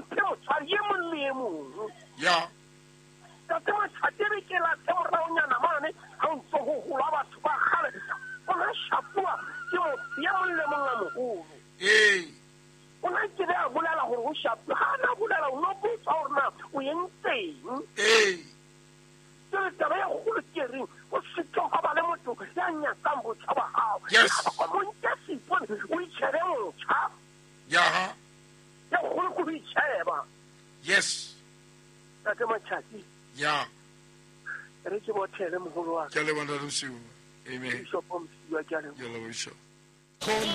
mphe motshwari ye mong le e mong ya tate mathatebe ke la tse moraonyana mane ga ntse go gola batho ba gale o na shapuwa ke motho ye mong le mong a mogolo o na ke be a bolela gore o shapu ga a na bolela o no botsa gore na o yentseng ke re taba ya golo ke reng o setloga ba le motho ya nyakang botšha ba gago ko monte sepone o itšhebe motšha ya golo ko go itšheba tate matšhati ya re ke bothele mogolo wa ke le bona bosiu amen bishop Msiwa ke a leboga bishop